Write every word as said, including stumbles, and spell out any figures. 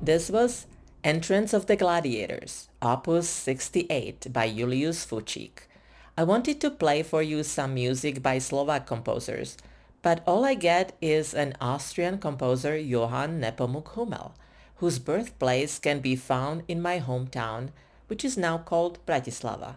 This was Entrance of the Gladiators, Opus sixty-eight by Julius Fučík. I wanted to play for you some music by Slovak composers, but all I get is an Austrian composer Johann Nepomuk Hummel, whose birthplace can be found in my hometown, which is now called Bratislava.